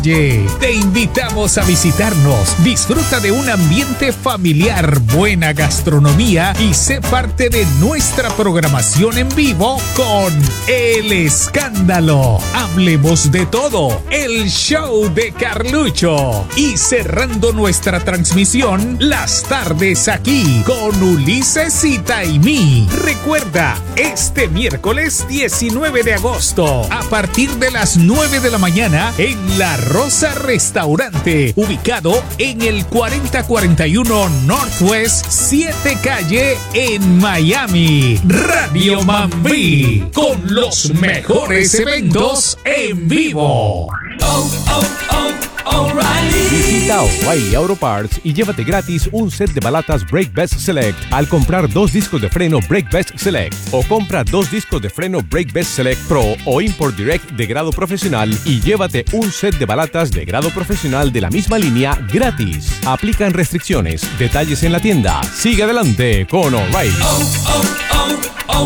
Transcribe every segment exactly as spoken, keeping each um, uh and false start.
Te invitamos a visitarnos. Disfruta de un ambiente familiar, buena gastronomía y sé parte de nuestra programación en vivo con El Escándalo. Hablemos de todo, el show de Carlucho. Y cerrando nuestra transmisión, las tardes aquí con Ulises y Taimí. Recuerda, este miércoles diecinueve de agosto, a partir de las nueve de la mañana, en La Rosa Restaurante, ubicado en el cuarenta cuarenta y uno Northwest siete Calle en Miami. Radio Mambí, con los mejores eventos en vivo. Oh, oh, oh, O'Reilly. Visita O'Reilly Auto Parts y llévate gratis un set de balatas Brake Best Select al comprar dos discos de freno Brake Best Select, o compra dos discos de freno Brake Best Select Pro o Import Direct de grado profesional y llévate un set de balatas de grado profesional de la misma línea gratis. Aplican restricciones. Detalles en la tienda. Sigue adelante con O'Reilly. Oh, oh, oh,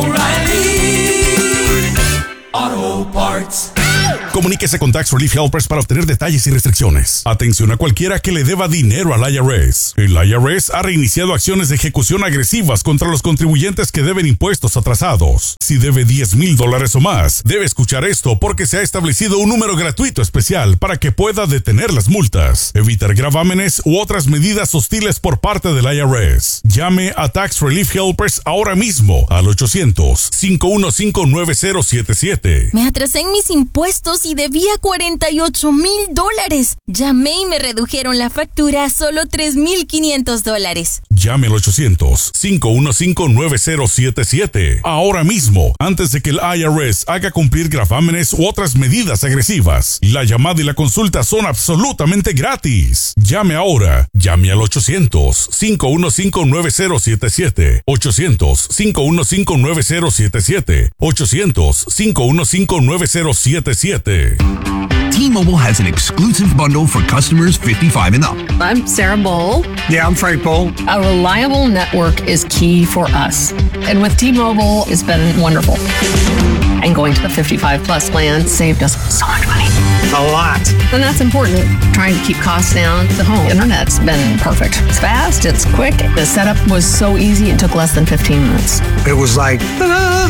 O'Reilly Auto Parts. Comuníquese con Tax Relief Helpers para obtener detalles y restricciones. Atención a cualquiera que le deba dinero al I R S. El I R S ha reiniciado acciones de ejecución agresivas contra los contribuyentes que deben impuestos atrasados. Si debe diez mil dólares o más, debe escuchar esto porque se ha establecido un número gratuito especial para que pueda detener las multas, evitar gravámenes u otras medidas hostiles por parte del I R S. Llame a Tax Relief Helpers ahora mismo al ochocientos, cinco uno cinco, nueve cero siete siete. Me atrasé en mis impuestos y debía cuarenta y ocho mil dólares. Llamé y me redujeron la factura a solo tres mil quinientos dólares. Llame al ochocientos, cinco uno cinco, nueve cero siete siete. Ahora mismo, antes de que el I R S haga cumplir gravámenes u otras medidas agresivas. La llamada y la consulta son absolutamente gratis. Llame ahora. Llame al ochocientos, cinco uno cinco, nueve cero siete siete. ochocientos, cinco uno cinco, nueve cero siete siete. ochocientos, cinco uno cinco, nueve cero siete siete. T-Mobile has an exclusive bundle for customers fifty-five and up. I'm Sarah Bowl. Yeah, I'm Frank Bowl. A reliable network is key for us. And with T-Mobile, it's been wonderful. And going to the fifty-five plus plan saved us so much money. A lot. And that's important. Trying to keep costs down. The home internet's been perfect. It's fast, it's quick. The setup was so easy, it took less than fifteen minutes. It was like, ta-da!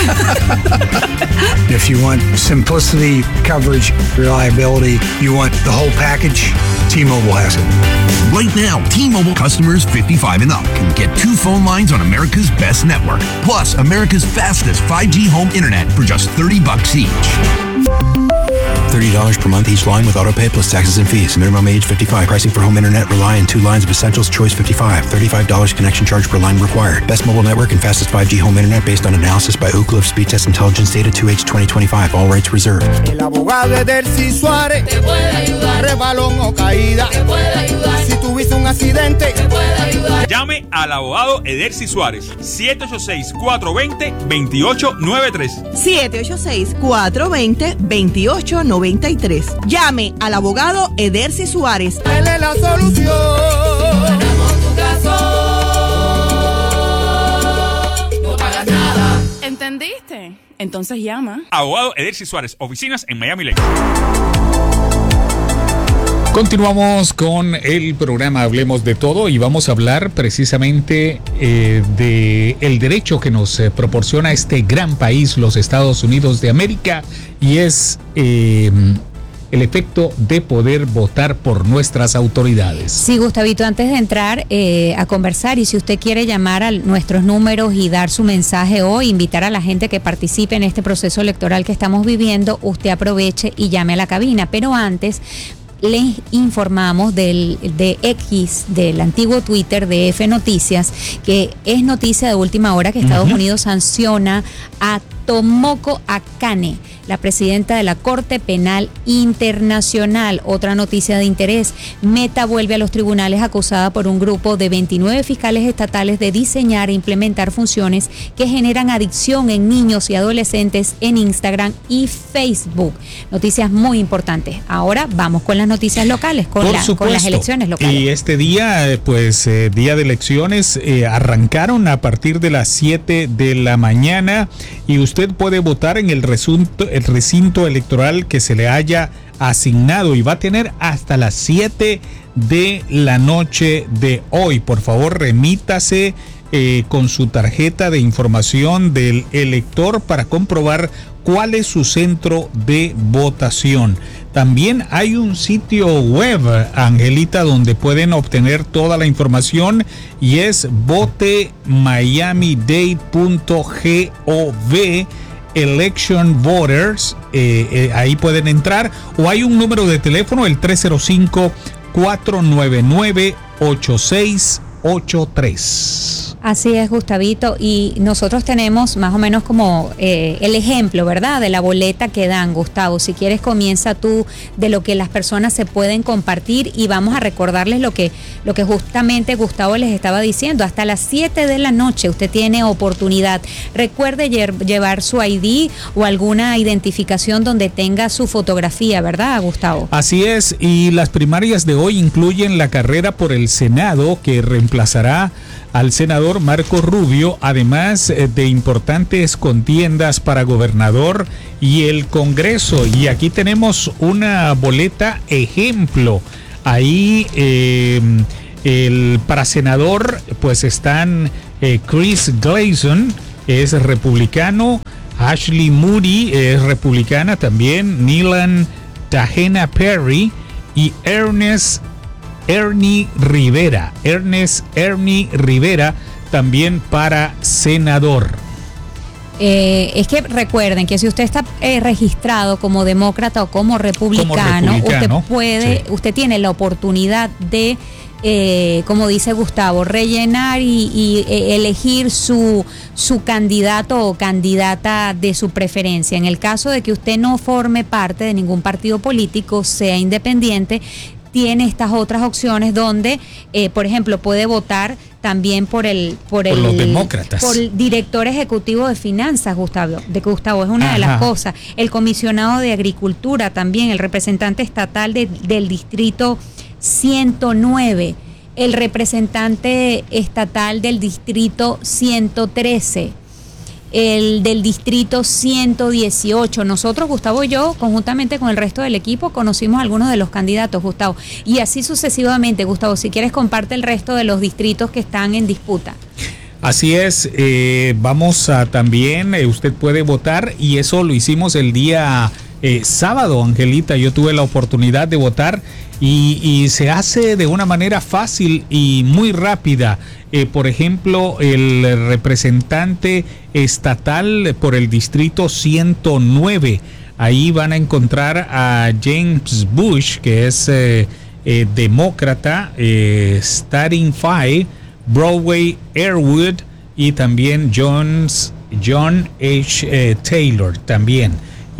If you want simplicity, coverage, reliability, you want the whole package, T-Mobile has it. Right now, T-Mobile customers fifty-five and up can get two phone lines on America's best network, plus America's fastest five G home internet for just thirty bucks each. thirty dollars per month each line with autopay plus taxes and fees. Minimum age fifty-five. Pricing for home internet rely on two lines of Essentials Choice fifty-five. thirty-five dollars connection charge per line required. Best mobile network and fastest five G home internet based on analysis by Ookla of Speed Test Intelligence Data two H twenty twenty-five. All rights reserved. El abogado Edercy Suárez te puede ayudar. Resbalón o caída te puede ayudar. Si tuviste un accidente te puede ayudar. Llame al abogado Edercy Suárez. siete ocho seis, cuatro dos cero, dos ocho nueve tres. siete ocho seis, cuatro dos cero, dos ocho nueve tres. Llame al abogado Edercy Suárez. Él es la solución. Ganamos tu caso. No pagas nada. ¿Entendiste? Entonces llama. Abogado Edercy Suárez, oficinas en Miami Lakes. Continuamos con el programa Hablemos de Todo y vamos a hablar precisamente eh, de el derecho que nos eh, proporciona este gran país, los Estados Unidos de América, y es eh, el efecto de poder votar por nuestras autoridades. Sí, Gustavito, antes de entrar eh, a conversar, y si usted quiere llamar a nuestros números y dar su mensaje o invitar a la gente que participe en este proceso electoral que estamos viviendo, usted aproveche y llame a la cabina. Pero antes, les informamos del, de X, del antiguo Twitter de F Noticias, que es noticia de última hora que Estados uh-huh. Unidos sanciona a Tomoko Akane, la presidenta de la Corte Penal Internacional. Otra noticia de interés: Meta vuelve a los tribunales acusada por un grupo de veintinueve fiscales estatales de diseñar e implementar funciones que generan adicción en niños y adolescentes en Instagram y Facebook. Noticias muy importantes. Ahora vamos con las noticias locales, con, la, con las elecciones locales. Y este día, pues, eh, día de elecciones, eh, arrancaron a partir de las siete de la mañana y usted puede votar en el recinto, el recinto electoral que se le haya asignado y va a tener hasta las siete de la noche de hoy. Por favor, remítase eh, con su tarjeta de información del elector para comprobar cuál es su centro de votación. También hay un sitio web, Angelita, donde pueden obtener toda la información y es vote miami dade punto gov. Election Voters, eh, eh, ahí pueden entrar, o hay un número de teléfono, el tres cero cinco, cuatro nueve nueve, ocho seis ocho tres. Así es, Gustavito, y nosotros tenemos más o menos como eh, el ejemplo, ¿verdad?, de la boleta que dan, Gustavo. Si quieres, comienza tú de lo que las personas se pueden compartir y vamos a recordarles lo que, lo que justamente Gustavo les estaba diciendo. Hasta las siete de la noche usted tiene oportunidad. Recuerde lle- llevar su I D o alguna identificación donde tenga su fotografía, ¿verdad, Gustavo? Así es, y las primarias de hoy incluyen la carrera por el Senado, que reemplazará al senador Marco Rubio, además de importantes contiendas para gobernador y el Congreso. Y aquí tenemos una boleta ejemplo. Ahí eh, el, para senador pues están eh, Chris Gleason, es republicano, Ashley Moody es republicana también, Nilan Tahena Perry y Ernest Ernie Rivera, Ernest Ernie Rivera, también para senador. Eh, es que recuerden que si usted está eh, registrado como demócrata o como republicano, como republicano usted puede, sí. usted tiene la oportunidad de, eh, como dice Gustavo, rellenar y, y eh, elegir su, su candidato o candidata de su preferencia. En el caso de que usted no forme parte de ningún partido político, sea independiente, tiene estas otras opciones donde, eh, por ejemplo, puede votar también por el por, por el los demócratas, por el director ejecutivo de finanzas, Gustavo, de Gustavo es una Ajá. de las cosas, el comisionado de agricultura también, el representante estatal de, del distrito ciento nueve, el representante estatal del distrito ciento trece, el del distrito ciento dieciocho. Nosotros, Gustavo y yo, conjuntamente con el resto del equipo, conocimos algunos de los candidatos, Gustavo, y así sucesivamente. Gustavo, si quieres, comparte el resto de los distritos que están en disputa. Así es, eh, vamos a también, eh, usted puede votar, y eso lo hicimos el día eh, sábado, Angelita. Yo tuve la oportunidad de votar y, y se hace de una manera fácil y muy rápida. Eh, por ejemplo, el representante estatal por el distrito ciento nueve, ahí van a encontrar a James Bush, que es eh, eh, demócrata, eh, Starting Five, Broadway Airwood, y también Jones, John H. Eh, Taylor también.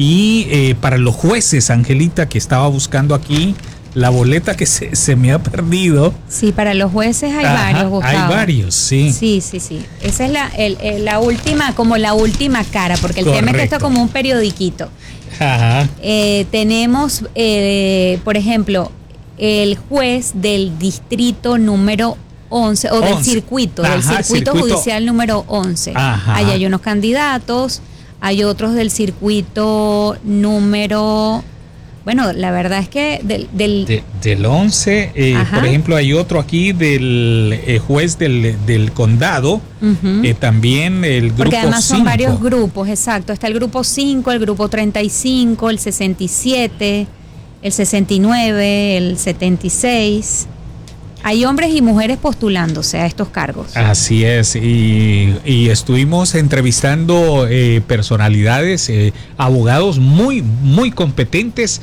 Y eh, para los jueces, Angelita, que estaba buscando aquí la boleta que se, se me ha perdido. Sí, para los jueces hay Ajá, varios, Gustavo. hay varios, sí. Sí, sí, sí. Esa es la, el, el, la última, como la última cara, porque el Correcto. tema es que esto es como un periodiquito. Ajá. Eh, tenemos, eh, por ejemplo, el juez del distrito número once, o del once. circuito, Ajá, del circuito, circuito judicial número once. Ajá. Ahí hay unos candidatos, hay otros del circuito número... Bueno, la verdad es que del... del De, del once, eh, por ejemplo, hay otro aquí del eh, juez del, del condado, uh-huh. eh, también el grupo Porque además son cinco. varios grupos, exacto. Está el grupo cinco, el grupo treinta y cinco, el sesenta y siete, el sesenta y nueve, el setenta y seis. Hay hombres y mujeres postulándose a estos cargos. Así es, y, y estuvimos entrevistando eh, personalidades, eh, abogados muy, muy competentes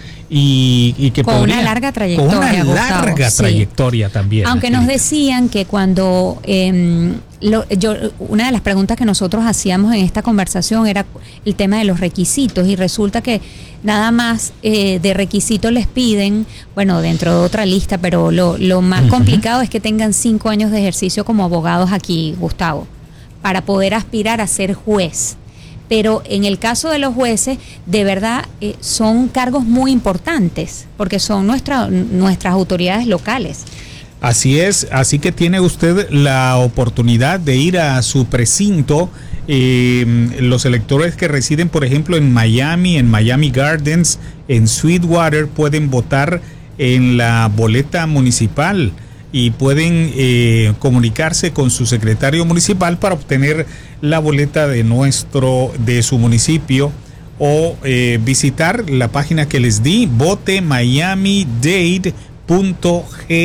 y, y que con podrían, una larga trayectoria. Con una Gustavo, larga sí. trayectoria también. Aunque nos decían que cuando eh, lo, yo, una de las preguntas que nosotros hacíamos en esta conversación era el tema de los requisitos, y resulta que nada más eh, de requisitos les piden, bueno, dentro de otra lista, pero lo, lo más uh-huh. complicado es que tengan cinco años de ejercicio como abogados aquí, Gustavo, para poder aspirar a ser juez. Pero en el caso de los jueces, de verdad, eh, son cargos muy importantes, porque son nuestra, nuestras autoridades locales. Así es, así que tiene usted la oportunidad de ir a su precinto Eh, los electores que residen, por ejemplo, en Miami, en Miami Gardens, en Sweetwater, pueden votar en la boleta municipal y pueden eh, comunicarse con su secretario municipal para obtener la boleta de nuestro, de su municipio, o eh, visitar la página que les di, vote miami dade punto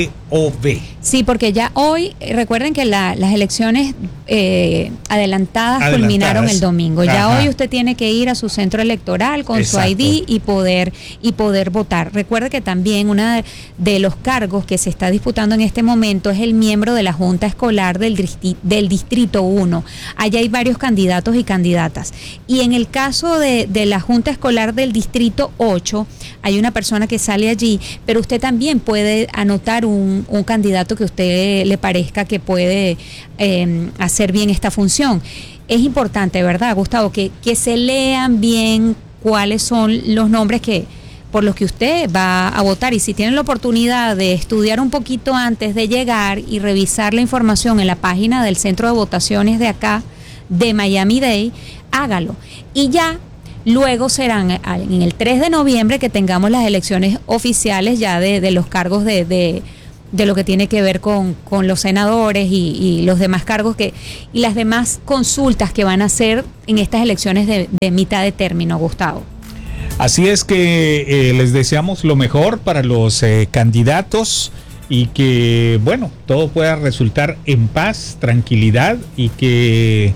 gov. Sí, porque ya hoy, recuerden que la, las elecciones eh, adelantadas, adelantadas culminaron el domingo. Ya Ajá. hoy usted tiene que ir a su centro electoral con Exacto. su I D y poder y poder votar. Recuerde que también uno de, de los cargos que se está disputando en este momento es el miembro de la Junta Escolar del, del Distrito uno. Allá hay varios candidatos y candidatas. Y en el caso de, de la Junta Escolar del Distrito ocho, hay una persona que sale allí, pero usted también puede anotar un, un candidato que a usted le parezca que puede eh, hacer bien esta función. Es importante, ¿verdad, Gustavo? Que, que se lean bien cuáles son los nombres que por los que usted va a votar, y si tienen la oportunidad de estudiar un poquito antes de llegar y revisar la información en la página del centro de votaciones de acá, de Miami-Dade, hágalo. Y ya luego serán en el tres de noviembre que tengamos las elecciones oficiales ya de, de los cargos de, de, de lo que tiene que ver con, con los senadores y, y los demás cargos que y las demás consultas que van a hacer en estas elecciones de, de mitad de término, Gustavo. Así es que eh, les deseamos lo mejor para los eh, candidatos y que, bueno, todo pueda resultar en paz, tranquilidad, y que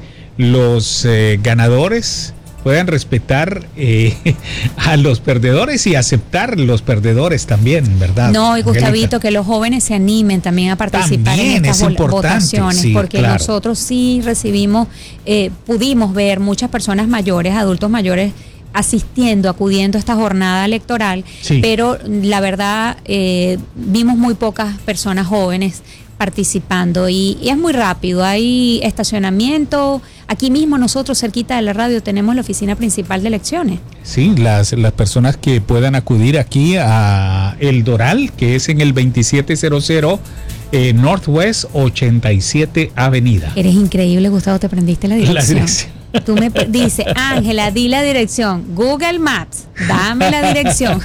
los eh, ganadores puedan respetar eh, a los perdedores y aceptar los perdedores también, ¿verdad? No, y Gustavito, Angélica, que los jóvenes se animen también a participar también en estas votaciones, sí, porque claro. nosotros sí recibimos, eh, pudimos ver muchas personas mayores, adultos mayores, asistiendo, acudiendo a esta jornada electoral, sí. pero la verdad eh, vimos muy pocas personas jóvenes participando y, y es muy rápido, hay estacionamiento, aquí mismo nosotros cerquita de la radio tenemos la oficina principal de elecciones. Sí, las, las personas que puedan acudir aquí a El Doral, que es en el veintisiete cero cero eh, Northwest ochenta y siete Avenida. Eres increíble, Gustavo, te aprendiste la dirección. La dirección. Tú me dices, Ángela, di la dirección. Google Maps, dame la dirección.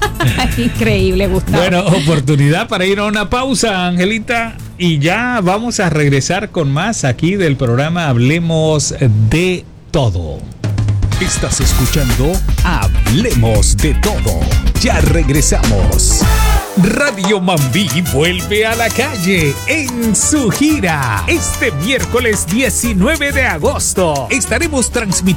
Increíble, Gustavo. Bueno, oportunidad para ir a una pausa, Angelita. Y ya vamos a regresar con más aquí del programa Hablemos de Todo. Estás escuchando Hablemos de Todo. Ya regresamos. Radio Mambí vuelve a la calle en su gira. Este miércoles diecinueve de agosto estaremos transmitiendo